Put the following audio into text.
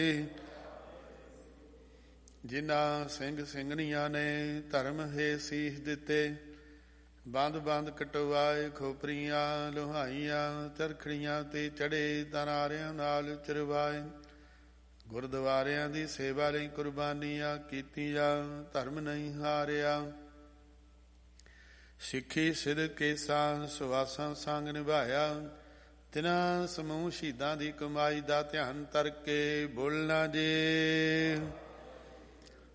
ਜਿਨ੍ਹਾਂ ਸਿੰਘ ਸਿੰਘਣੀਆਂ ਨੇ ਧਰਮ ਹੈ ਸੀਸ ਦਿੱਤੇ, ਬੰਦ ਬੰਦ ਕਟਵਾਏ ਖੋਪਰੀਆਂ ਲੋਹਾਈਆਂ, ਚਰਖੜੀਆਂ ਤੇ ਚੜੇ ਤਨਾਰਿਆਂ ਨਾਲ ਚਰਵਾਏ। ਗੁਰਦੁਆਰਿਆਂ ਦੀ ਸੇਵਾ ਲਈ ਕੁਰਬਾਨੀਆਂ ਕੀਤੀਆਂ, ਧਰਮ ਨਹੀਂ ਹਾਰਿਆ। ਸਿੱਖੀ ਸਿਦਕ ਕੇਸਾਂ ਸੁਵਾਸਾਂ ਸੰਗ ਨਿਭਾਇਆ, ਤਿਨਾਂ ਸਮੂਹ ਸ਼ਹੀਦਾਂ ਦੀ ਕਮਾਈ ਦਾ ਧਿਆਨ ਤਰਕੇ ਬੋਲਣਾ ਜੇ।